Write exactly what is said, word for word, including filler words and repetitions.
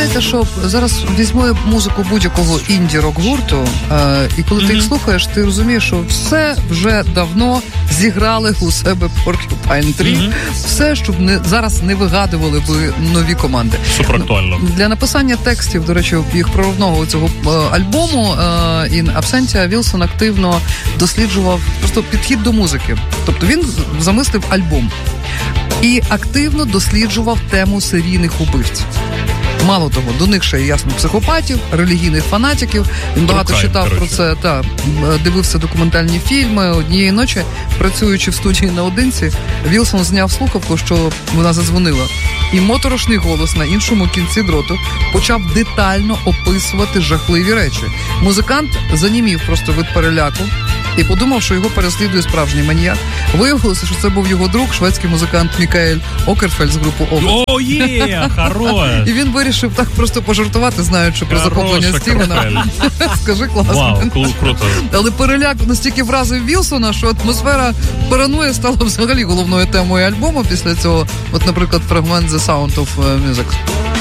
здається, що зараз візьму музику будь-якого інді-рок-гурту, е, і коли mm-hmm. ти їх слухаєш, ти розумієш, що все вже давно зіграли у себе Porcupine Tree. Mm-hmm. Все, щоб не, зараз не вигадували би нові команди. Супер актуально. Для написання текстів, до речі, їх проривного цього е, альбому е, In Absentia Вілсон активно досліджував просто підхід до музики. Тобто він замислив альбом і активно досліджував тему серійних убивців. Мало того, до них ще, ясно, психопатів, релігійних фанатиків. Він багато Трукай, читав коротше. про це, та, дивився документальні фільми. Однієї ночі, працюючи в студії наодинці, Вілсон зняв слухавку, що вона задзвонила. І моторошний голос на іншому кінці дроту почав детально описувати жахливі речі. Музикант занімів просто від переляку і подумав, що його переслідує справжній маніяк. Виявилося, що це був його друг, шведський музикант Мікаель Окерфельд з групи Овен. О, є, хорош! І він вирішив так просто пожартувати, знаючи про захоплення Стівена. Скажи, класно. Вау, круто. Але переляк настільки вразив Вілсона, що атмосфера параної стала взагалі головною темою альбому після цього. От, наприклад, фрагмент The Sound of Music.